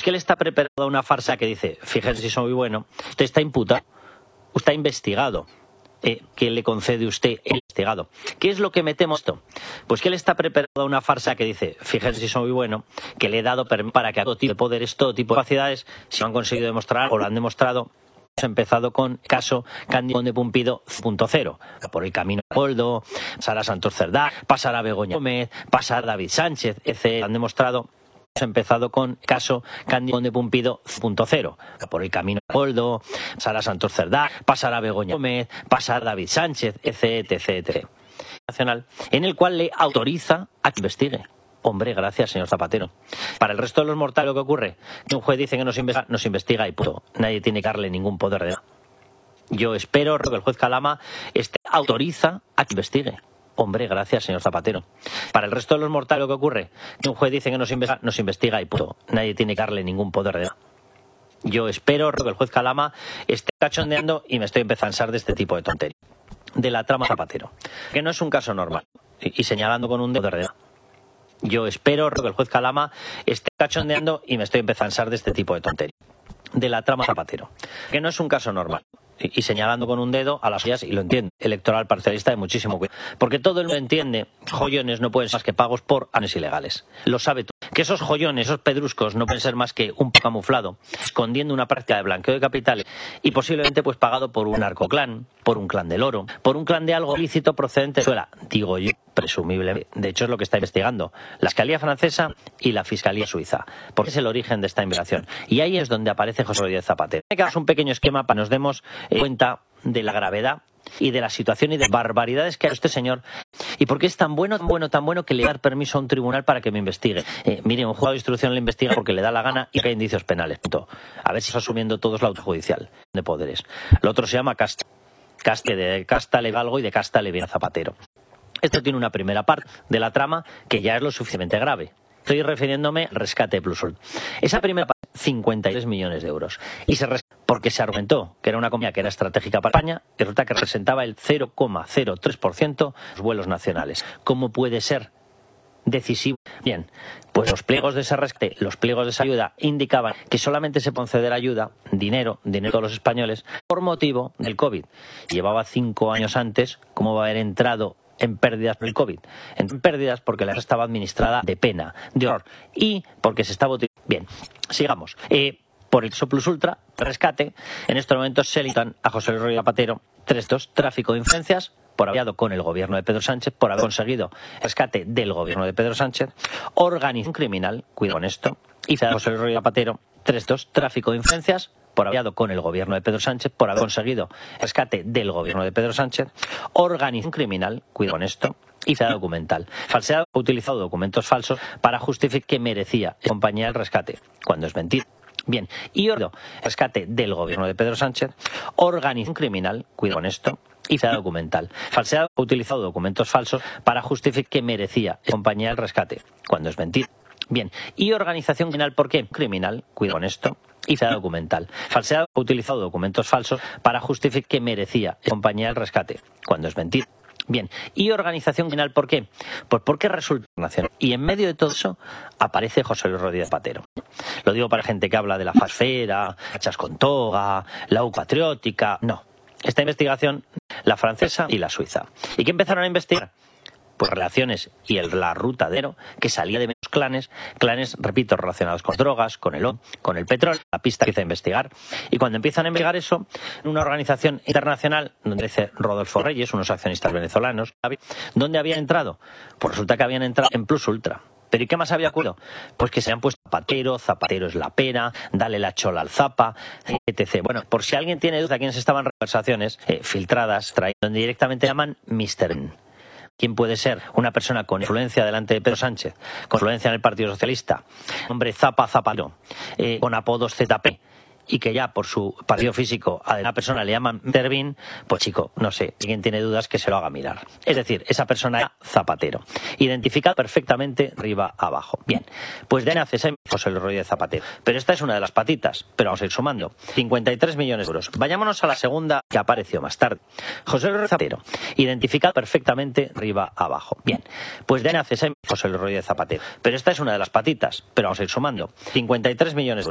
Pues que él está preparado a una farsa que dice, fíjense si soy bueno, usted está imputado, usted está investigado. ¿Qué le concede usted el investigado? ¿Qué es lo que metemos esto? Pues que él está preparado a una farsa que dice, fíjense si soy bueno, que le he dado para que a todo tipo de poderes, todo tipo de capacidades, si lo han conseguido demostrar o lo han demostrado. Hemos empezado con el caso Cándido de Pumpido 0.0, por el camino a Goldo, pasar a Santos Cerdá, pasar a Begoña Gómez, pasar a David Sánchez, etc. Han demostrado. Hemos empezado con el caso Cándido de Pumpido 0.0, por el camino a Goldo, pasar a Santos Cerdá, pasar a Begoña Gómez, pasar a David Sánchez, etc. Nacional, en el cual le autoriza a que investigue. Hombre, gracias, señor Zapatero. Para el resto de los mortales, lo que ocurre, que un juez dice que nos investiga y punto. Nadie tiene que darle ningún poder de nada. Yo espero que el juez Calama autoriza a que investigue. Hombre, gracias, señor Zapatero. Para el resto de los mortales, lo que ocurre, que un juez dice que nos investiga y punto. Nadie tiene que darle ningún poder de nada. Yo espero que el juez Calama esté cachondeando y me estoy empezando a cansar de este tipo de tonterías. De la trama Zapatero. Que no es un caso normal. Y señalando con un dedo de nada. Yo espero que el juez Calama esté cachondeando y me estoy empezando a cansar de este tipo de tonterías. De la trama Zapatero. Que no es un caso normal. Y señalando con un dedo a las joyas, y lo entiende, electoral parcialista de muchísimo cuidado. Porque todo el mundo entiende, joyones no pueden ser más que pagos por acciones ilegales. Lo sabe tú. Que esos joyones, esos pedruscos, no pueden ser más que un camuflado, escondiendo una práctica de blanqueo de capitales y posiblemente pues pagado por un narcoclán, por un clan del oro, por un clan de algo ilícito procedente de Venezuela. Digo yo, presumible. De hecho es lo que está investigando la Fiscalía francesa y la Fiscalía suiza. Porque es el origen de esta investigación. Y ahí es donde aparece José Rodríguez Zapatero. Hay que hacer un pequeño esquema para que nos demos cuenta de la gravedad y de la situación y de barbaridades que ha hecho este señor. ¿Y por qué es tan bueno que le da permiso a un tribunal para que me investigue? Mire, un juzgado de instrucción le investiga porque le da la gana y hay indicios penales. Punto. A ver si está asumiendo todos la autojudicial de poderes. Lo otro se llama casta. De casta le valgo y de casta le viene a Zapatero. Esto tiene una primera parte de la trama que ya es lo suficientemente grave. Estoy refiriéndome al rescate de Plusul. Esa primera parte, 53 millones de euros. Y porque se argumentó que era una compañía que era estratégica para España y resulta que representaba el 0,03% de los vuelos nacionales. ¿Cómo puede ser decisivo? Bien, pues los pliegos de ese rescate, los pliegos de esa ayuda indicaban que solamente se concederá ayuda, dinero a todos los españoles, por motivo del COVID. Llevaba 5 años antes, ¿cómo va a haber entrado en pérdidas por el COVID? En pérdidas porque la estaba administrada de pena, de horror, y porque se estaba utilizando. Bien, sigamos. Por el caso Plus Ultra, rescate, en estos momentos se litan a José Rodríguez Zapatero 3.2, tráfico de influencias, por haber hablado con el gobierno de Pedro Sánchez, por haber conseguido rescate del gobierno de Pedro Sánchez, organización criminal, cuidado con esto, y José Rodríguez Zapatero 3.2, tráfico de influencias, por haber hablado con el gobierno de Pedro Sánchez, por haber conseguido rescate del gobierno de Pedro Sánchez, organización criminal, cuidado con esto, y falsedad documental. Falsedad, ha utilizado documentos falsos para justificar que merecía compañía el rescate, cuando es mentira. Bien, y rescate del gobierno de Pedro Sánchez, organización criminal, cuidado con esto, y falsedad documental. Falsedad, ha utilizado documentos falsos para justificar que merecía compañía el rescate, cuando es mentira. Bien, y organización criminal, ¿por qué? Criminal, cuidado con esto, y falsedad documental. Falsedad, ha utilizado documentos falsos para justificar que merecía compañía el rescate, cuando es mentira. Bien, y organización criminal, ¿por qué? Pues porque resulta nacional. Y en medio de todo eso aparece José Luis Rodríguez Zapatero. Lo digo para gente que habla de la fasfera, hachas con toga, la U patriótica. No, esta investigación, la francesa y la suiza. ¿Y qué empezaron a investigar? Pues relaciones y la ruta de dinero que salía de menos clanes, repito, relacionados con drogas, con el oro, con el petróleo, la pista que empieza a investigar. Y cuando empiezan a investigar eso, una organización internacional, donde dice Rodolfo Reyes, unos accionistas venezolanos, ¿dónde habían entrado? Pues resulta que habían entrado en Plus Ultra. ¿Pero y qué más había ocurrido? Pues que se han puesto Zapatero es la pena, dale la chola al Zapa, etc. Bueno, por si alguien tiene duda de quiénes estaban conversaciones filtradas, donde directamente llaman Mr. ¿Quién puede ser una persona con influencia delante de Pedro Sánchez, con influencia en el Partido Socialista, hombre Zapatero, con apodos ZP, y que ya por su partido físico a una persona le llaman Mr. Bean, pues chico, no sé, si alguien tiene dudas que se lo haga mirar. Es decir, esa persona era Zapatero, identificada perfectamente arriba abajo. Bien, pues de hace José Luis Rodríguez Zapatero. Pero esta es una de las patitas, pero vamos a ir sumando. 53 millones de euros. Vayámonos a la segunda que apareció más tarde. José Luis Zapatero, identificado perfectamente arriba abajo. Bien, pues de hace José Luis Rodríguez Zapatero. Pero esta es una de las patitas, pero vamos a ir sumando. 53 millones de euros.